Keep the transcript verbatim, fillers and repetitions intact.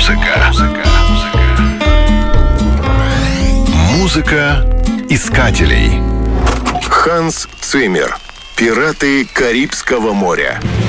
Музыка. Музыка искателей. Ханс Циммер. «Пираты Карибского моря».